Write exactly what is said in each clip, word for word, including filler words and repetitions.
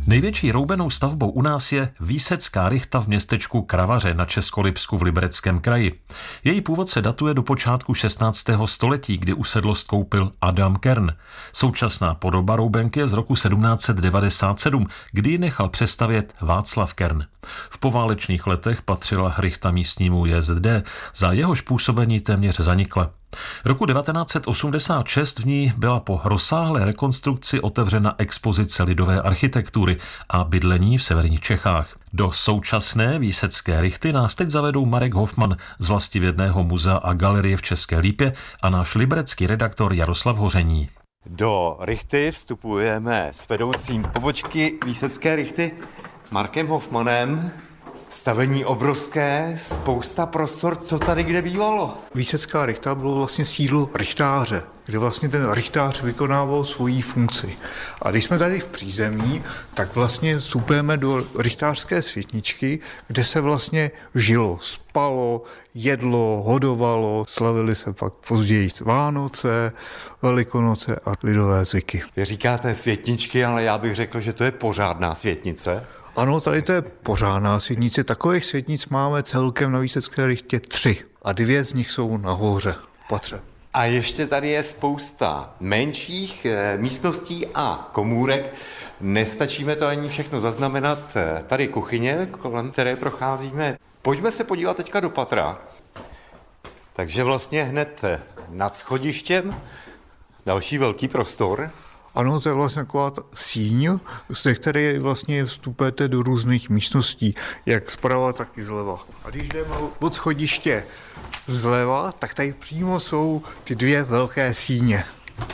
Největší roubenou stavbou u nás je Výsecká rychta v městečku Kravaře na Českolipsku v Libereckém kraji. Její původ se datuje do počátku šestnáctého století, kdy usedlost koupil Adam Kern. Současná podoba roubenky je z roku sedmnáct set devadesát sedm, kdy ji nechal přestavět Václav Kern. V poválečných letech patřila rychta místnímu J S D, za jehož působení téměř zanikla. Roku devatenáct set osmdesát šest v ní byla po rozsáhlé rekonstrukci otevřena expozice lidové architektury a bydlení v severních Čechách. Do současné Výsecké rychty nás teď zavedou Marek Hofman z Vlastivědného muzea a galerie v České Lípě a náš liberecký redaktor Jaroslav Hoření. Do rychty vstupujeme s vedoucím pobočky Výsecké rychty Markem Hofmanem. Stavení obrovské, spousta prostor, co tady kde bývalo. Výsecká rychta bylo vlastně sídlo rychtáře, kde vlastně ten rychtář vykonával svoji funkci. A když jsme tady v přízemí, tak vlastně vstupujeme do rychtářské světničky, kde se vlastně žilo, spalo, jedlo, hodovalo, slavili se pak později Vánoce, Velikonoce a lidové zvyky. Vy říkáte světničky, ale já bych řekl, že to je pořádná světnice. Ano, tady to je pořádná světnice. Takových světnic máme celkem na Výsecké rychtě tři a dvě z nich jsou nahoře v patře. A ještě tady je spousta menších e, místností a komůrek. Nestačíme to ani všechno zaznamenat. Tady kuchyně, kolem které procházíme. Pojďme se podívat teďka do patra. Takže vlastně hned nad schodištěm další velký prostor. Ano, to je vlastně taková síň, ze které vlastně vstupujete do různých místností, jak zprava, tak i zleva. A když jdeme od schodiště zleva, tak tady přímo jsou ty dvě velké síně,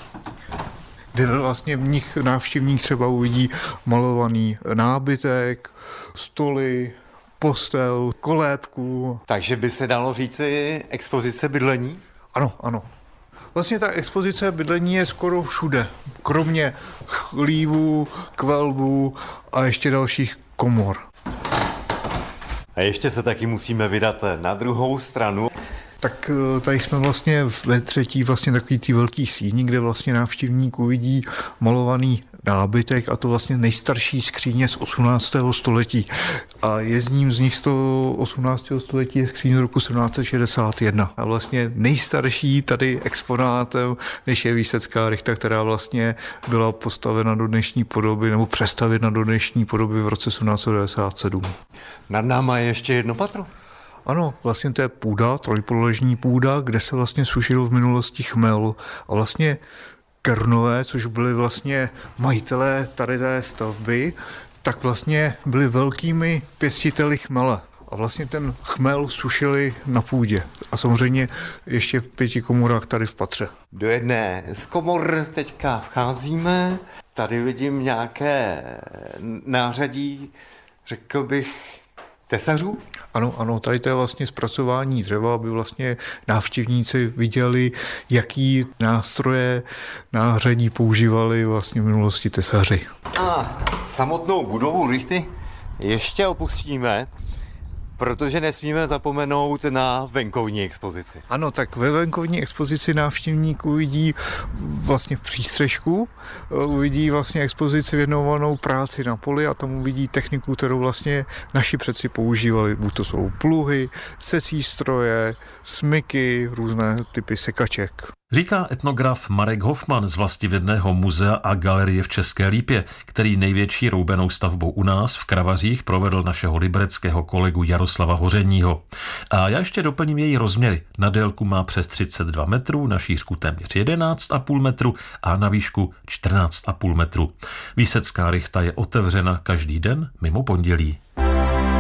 kde vlastně v nich návštěvník třeba uvidí malovaný nábytek, stoly, postel, kolébku. Takže by se dalo říci expozice bydlení? Ano, ano. Vlastně ta expozice bydlení je skoro všude, kromě chlívů, kvelbů a ještě dalších komor. A ještě se taky musíme vydat na druhou stranu. Tak tady jsme vlastně ve třetí vlastně takový ty velký síni, kde vlastně návštěvník uvidí malovaný nábytek a to vlastně nejstarší skříně z osmnáctého století. A jedním z nich z toho osmnáctého století je skříň z roku sedmnáct set šedesát jedna. A vlastně nejstarší tady exponátem, než je Výsecká rychta, která vlastně byla postavena do dnešní podoby nebo přestavěna do dnešní podoby v roce sedmnáct set devadesát sedm. Nad náma je ještě jedno patro. Ano, vlastně to je půda, trojpodlažní půda, kde se vlastně sušil v minulosti chmel. A vlastně Kernové, což byli vlastně majitelé tady té stavby, tak vlastně byli velkými pěstiteli chmele. A vlastně ten chmel sušili na půdě. A samozřejmě ještě v pěti komorách tady v patře. Do jedné z komor teďka vcházíme. Tady vidím nějaké nářadí, řekl bych, tesařů. Ano, ano, tady to je vlastně zpracování dřeva, aby vlastně návštěvníci viděli, jaký nástroje nářadí používali vlastně v minulosti tesaři. A samotnou budovu rychty ještě opustíme, protože nesmíme zapomenout na venkovní expozici. Ano, tak ve venkovní expozici návštěvník uvidí vlastně v přístřešku, uvidí vlastně expozici věnovanou práci na poli a tam uvidí techniku, kterou vlastně naši předci používali. Buď to jsou pluhy, secí stroje, smyky, různé typy sekaček. Říká etnograf Marek Hofman z Vlastivědného muzea a galerie v České Lípě, který největší roubenou stavbou u nás v Kravařích provedl našeho libereckého kolegu Jaroslava Hořeního. A já ještě doplním její rozměry. Na délku má přes třicet dva metrů, na šířku téměř jedenáct a půl metru a na výšku čtrnáct a půl metru. Výsecká rychta je otevřena každý den mimo pondělí.